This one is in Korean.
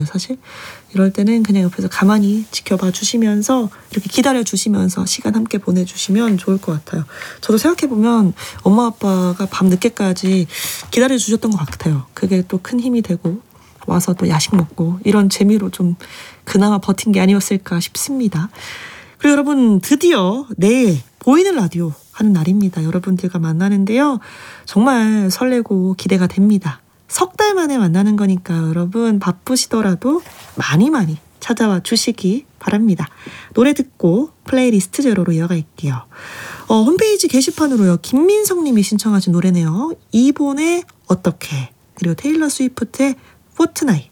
사실 이럴 때는 그냥 옆에서 가만히 지켜봐 주시면서 이렇게 기다려 주시면서 시간 함께 보내주시면 좋을 것 같아요. 저도 생각해보면 엄마 아빠가 밤 늦게까지 기다려 주셨던 것 같아요. 그게 또 큰 힘이 되고 와서 또 야식 먹고 이런 재미로 좀 그나마 버틴 게 아니었을까 싶습니다. 그리고 여러분, 드디어 내일 보이는 라디오 하는 날입니다. 여러분들과 만나는데요. 정말 설레고 기대가 됩니다. 석 달 만에 만나는 거니까 여러분 바쁘시더라도 많이 찾아와 주시기 바랍니다. 노래 듣고 플레이리스트 제로로 이어갈게요. 홈페이지 게시판으로요. 김민성 님이 신청하신 노래네요. 이본의 어떻게, 그리고 테일러 스위프트의 포트나잇.